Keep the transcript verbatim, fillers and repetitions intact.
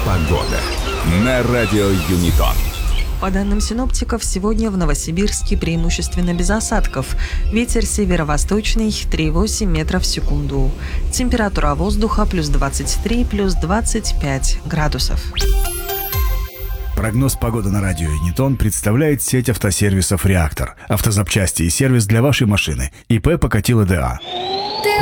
Погода на радио Юнитон. По данным синоптиков, сегодня в Новосибирске преимущественно без осадков. Ветер северо-восточный три целых восемь десятых метров в секунду. Температура воздуха плюс двадцать три, плюс двадцать пять градусов. Прогноз погоды на радио Юнитон представляет сеть автосервисов «Реактор». Автозапчасти и сервис для вашей машины. ИП Покатило ДА.